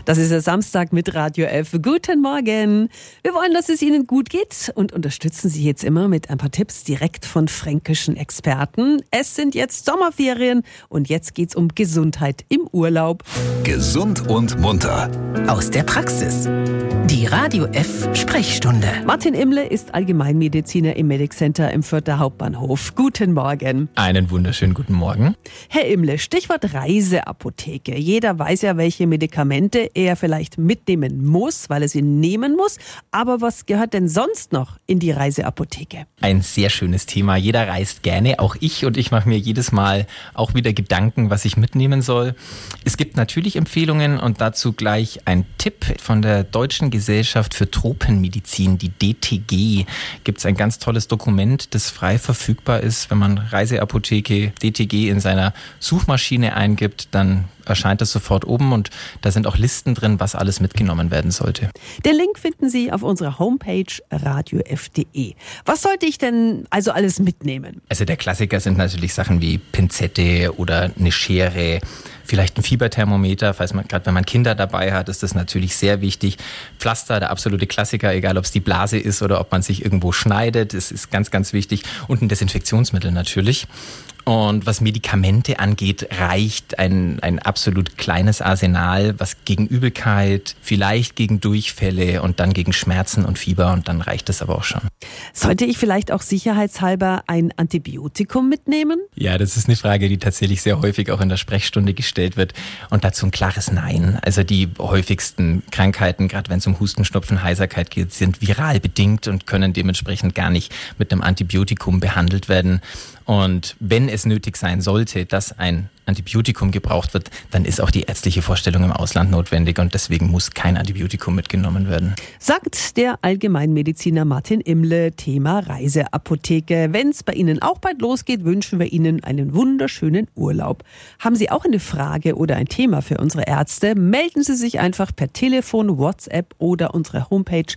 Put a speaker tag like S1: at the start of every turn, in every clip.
S1: Das ist der Samstag mit Radio F. Guten Morgen. Wir wollen, dass es Ihnen gut geht und unterstützen Sie jetzt immer mit ein paar Tipps direkt von fränkischen Experten. Es sind jetzt Sommerferien und jetzt geht's um Gesundheit im Urlaub.
S2: Gesund und munter.
S3: Aus der Praxis. Die Radio F Sprechstunde.
S1: Martin Imle ist Allgemeinmediziner im Medic Center im Fürther Hauptbahnhof. Guten Morgen.
S4: Einen wunderschönen guten Morgen.
S1: Herr Imle, Stichwort Reiseapotheke. Jeder weiß ja, welche Medikamente er vielleicht mitnehmen muss, weil er sie nehmen muss. Aber was gehört denn sonst noch in die Reiseapotheke?
S4: Ein sehr schönes Thema. Jeder reist gerne, auch ich. Und ich mache mir jedes Mal auch wieder Gedanken, was ich mitnehmen soll. Es gibt natürlich Empfehlungen und dazu gleich ein Tipp von der Deutschen Gesellschaft für Tropenmedizin, die DTG. Gibt es ein ganz tolles Dokument, das frei verfügbar ist. Wenn man Reiseapotheke DTG in seiner Suchmaschine eingibt, dann erscheint das sofort oben und da sind auch Listen drin, was alles mitgenommen werden sollte.
S1: Den Link finden Sie auf unserer Homepage radiof.de. Was sollte ich denn also alles mitnehmen?
S4: Also der Klassiker sind natürlich Sachen wie Pinzette oder eine Schere, vielleicht ein Fieberthermometer, gerade wenn man Kinder dabei hat, ist das natürlich sehr wichtig. Pflaster, der absolute Klassiker, egal ob es die Blase ist oder ob man sich irgendwo schneidet, das ist ganz, ganz wichtig. Und ein Desinfektionsmittel natürlich. Und was Medikamente angeht, reicht ein absolut kleines Arsenal, was gegen Übelkeit, vielleicht gegen Durchfälle und dann gegen Schmerzen und Fieber und dann reicht es aber auch schon.
S1: Sollte ich vielleicht auch sicherheitshalber ein Antibiotikum mitnehmen?
S4: Ja, das ist eine Frage, die tatsächlich sehr häufig auch in der Sprechstunde gestellt wird und dazu ein klares Nein. Also die häufigsten Krankheiten, gerade wenn es um Husten, Schnupfen, Heiserkeit geht, sind viral bedingt und können dementsprechend gar nicht mit einem Antibiotikum behandelt werden. Und wenn es nötig sein sollte, dass ein Antibiotikum gebraucht wird, dann ist auch die ärztliche Vorstellung im Ausland notwendig und deswegen muss kein Antibiotikum mitgenommen werden.
S1: Sagt der Allgemeinmediziner Martin Imle, Thema Reiseapotheke. Wenn es bei Ihnen auch bald losgeht, wünschen wir Ihnen einen wunderschönen Urlaub. Haben Sie auch eine Frage oder ein Thema für unsere Ärzte? Melden Sie sich einfach per Telefon, WhatsApp oder unsere Homepage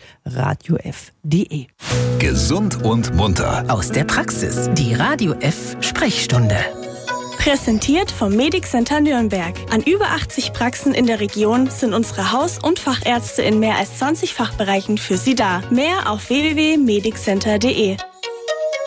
S1: radiof.de.
S2: Gesund und munter.
S3: Aus der Praxis. Die Radio F Sprechstunde.
S5: Präsentiert vom Medic Center Nürnberg. An über 80 Praxen in der Region sind unsere Haus- und Fachärzte in mehr als 20 Fachbereichen für Sie da. Mehr auf www.mediccenter.de.